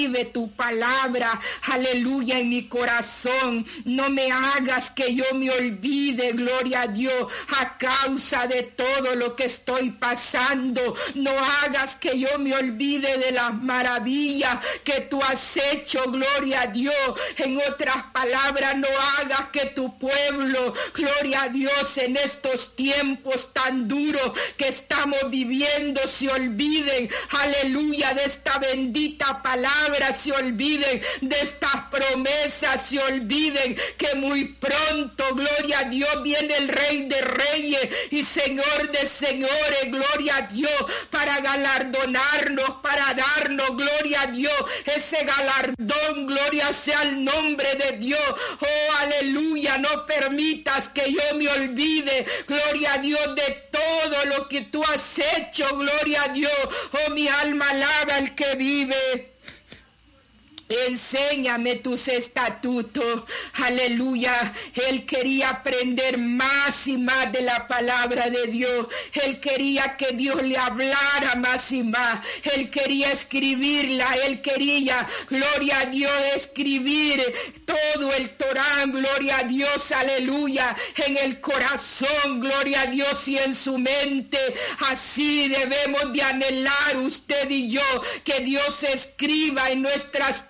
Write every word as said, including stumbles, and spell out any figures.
Escribe tu palabra, aleluya, en mi corazón. No me hagas que yo me olvide, gloria a Dios, a causa de todo lo que estoy pasando. No hagas que yo me olvide de las maravillas que tú has hecho, gloria a Dios. En otras palabras, no hagas que tu pueblo, gloria a Dios, en estos tiempos tan duros que estamos viviendo, se olviden, aleluya, de esta bendita palabra, se olviden de estas promesas, se olviden que muy pronto, gloria a Dios, viene el Rey de Reyes y Señor de Señores, gloria a Dios, para galardonarnos, para darnos, gloria a Dios, ese galardón, gloria sea el nombre de Dios. Oh, aleluya, no permitas que yo me olvide, gloria a Dios, de todo lo que tú has hecho, gloria a Dios. Oh, mi alma alaba al que vive. Enséñame tus estatutos, aleluya. Él quería aprender más y más de la palabra de Dios. Él quería que Dios le hablara más y más. Él quería escribirla, él quería, gloria a Dios, escribir todo el Torán, gloria a Dios, aleluya, en el corazón, gloria a Dios, y en su mente. Así debemos de anhelar usted y yo, que Dios escriba en nuestras